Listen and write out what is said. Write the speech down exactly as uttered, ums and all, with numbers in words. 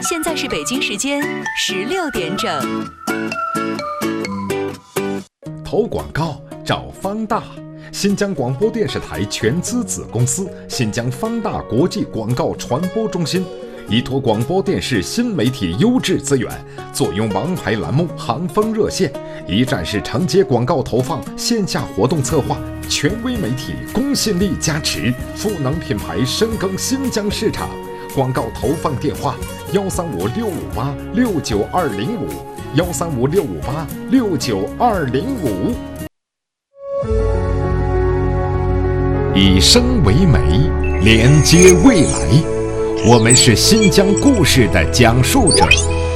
现在是北京时间十六点整。 投广告找方大，新疆广播电视台全资子公司新疆方大国际广告传播中心，依托广播电视新媒体优质资源，坐拥王牌栏目行风热线，一站式承接广告投放、线下活动策划，权威媒体公信力加持，赋能品牌深耕新疆市场。广告投放电话：幺三五六五八六九二零五，幺三五六五八六九二零五。以声为媒，连接未来。我们是新疆故事的讲述者。